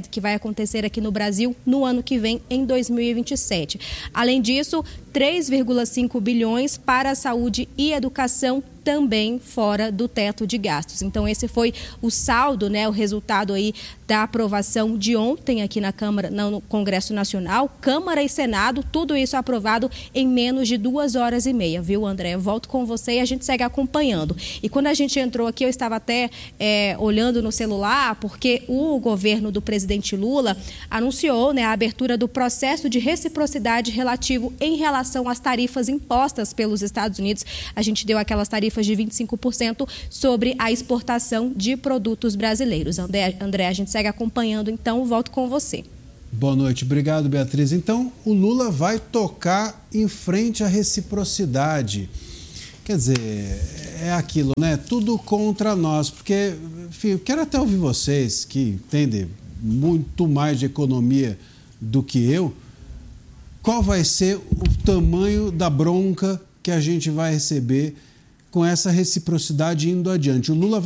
acontecer aqui no Brasil no ano que vem, em dois mil e vinte e sete. Além disso, três vírgula cinco bilhões para a saúde e educação, também fora do teto de gastos. Então, esse foi o saldo, né, o resultado aí da aprovação de ontem aqui na Câmara, no Congresso Nacional, Câmara e Senado, tudo isso aprovado em menos de duas horas e meia, viu, André? Eu volto com você e a gente segue acompanhando. E quando a gente entrou aqui, eu estava até é, olhando no celular, porque o governo do presidente Lula anunciou, né, a abertura do processo de reciprocidade relativo em relação às tarifas impostas pelos Estados Unidos. A gente deu aquelas tarifas de vinte e cinco por cento sobre a exportação de produtos brasileiros. André, André, a gente segue acompanhando, então volto com você. Boa noite, obrigado, Beatriz. Então, o Lula vai tocar em frente à reciprocidade. Quer dizer, é aquilo, né? Tudo contra nós, porque, enfim, eu quero até ouvir vocês que entendem muito mais de economia do que eu, qual vai ser o tamanho da bronca que a gente vai receber com essa reciprocidade indo adiante. O Lula vai